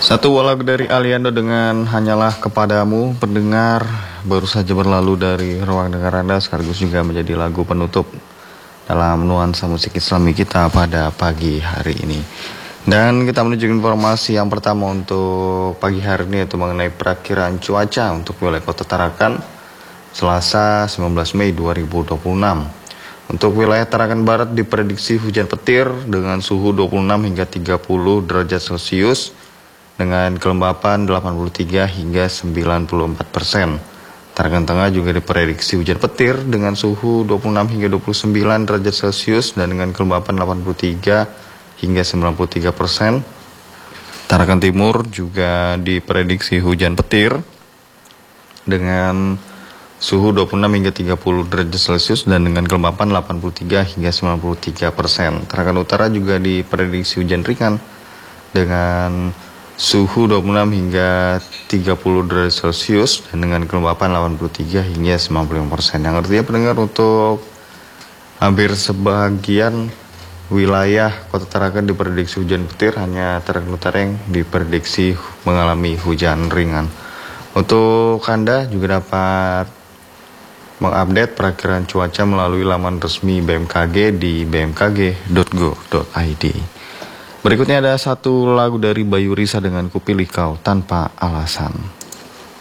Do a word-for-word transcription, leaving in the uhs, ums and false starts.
Satu lagu dari Aliando dengan Hanyalah Kepadamu. Pendengar, baru saja berlalu dari ruang dengar Anda, sekaligus juga menjadi lagu penutup dalam nuansa musik Islami kita pada pagi hari ini. Dan kita menuju informasi yang pertama untuk pagi hari ini, yaitu mengenai perakiraan cuaca untuk wilayah Kota Tarakan Selasa sembilan belas Mei dua ribu dua puluh enam. Untuk wilayah Tarakan Barat diprediksi hujan petir dengan suhu dua puluh enam hingga tiga puluh derajat Celcius dengan kelembapan delapan puluh tiga hingga sembilan puluh empat persen. Tarakan Tengah juga diprediksi hujan petir dengan suhu dua puluh enam hingga dua puluh sembilan derajat Celcius dan dengan kelembapan delapan puluh tiga hingga sembilan puluh tiga persen. Tarakan Timur juga diprediksi hujan petir dengan suhu dua puluh enam hingga tiga puluh derajat Celcius dan dengan kelembapan delapan puluh tiga hingga sembilan puluh tiga persen. Tarakan Utara juga diprediksi hujan ringan dengan suhu dua puluh enam hingga tiga puluh derajat Celcius dan dengan kelembapan delapan puluh tiga hingga sembilan puluh lima persen. Yang artinya pendengar, untuk hampir sebagian wilayah Kota Tarakan diprediksi hujan petir, hanya Tarakan Utara yang diprediksi mengalami hujan ringan. Untuk Anda juga dapat mengupdate perakiraan cuaca melalui laman resmi B M K G di b m k g dot go dot i d. Berikutnya ada satu lagu dari Bayu Risa dengan Kupilih Kau Tanpa Alasan.